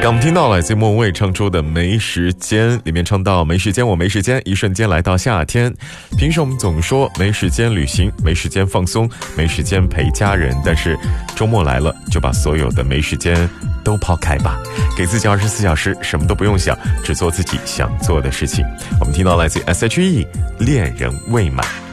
刚我们听到来自莫文蔚唱出的没时间，里面唱到没时间我没时间，一瞬间来到夏天。平时我们总说没时间旅行，没时间放松，没时间陪家人，但是周末来了，就把所有的没时间都抛开吧，给自己24小时什么都不用想，只做自己想做的事情。我们听到来自 SHE 恋人未满。